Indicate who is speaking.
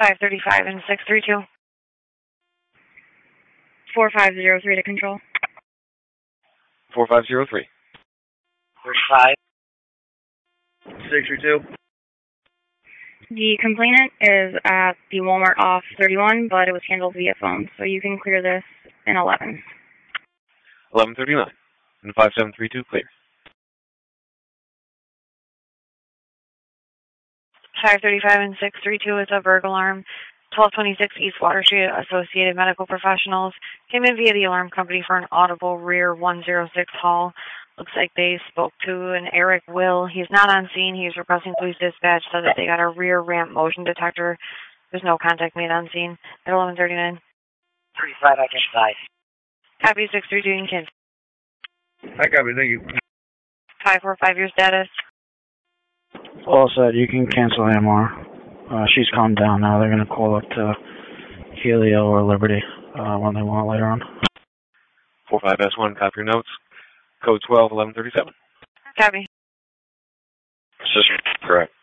Speaker 1: 535 and 632. 4503 to control.
Speaker 2: 4503.
Speaker 3: 35. 632.
Speaker 1: The complainant is at the Walmart off 31, but it was handled via phone, so you can clear this in 11.
Speaker 2: 1139. And 5732 clear.
Speaker 1: 535 and 632 is a burglar alarm. 1226 East Water Street, Associated Medical Professionals. Came in via the alarm company for an audible rear 106 hall. Looks like they spoke to an Eric Will. He's not on scene. He's requesting police dispatch so that they got a rear ramp motion detector. There's no contact made on scene. At 11:39.
Speaker 3: 35, I can advise.
Speaker 1: Copy 632 and Kin.
Speaker 4: I copy, thank you.
Speaker 1: 545 your status.
Speaker 5: All set. You can cancel AMR. She's calmed down now. They're going to call up to Helio or Liberty when they want later on.
Speaker 2: 45S1, copy your notes. Code 12, 1137.
Speaker 1: Copy.
Speaker 4: Correct.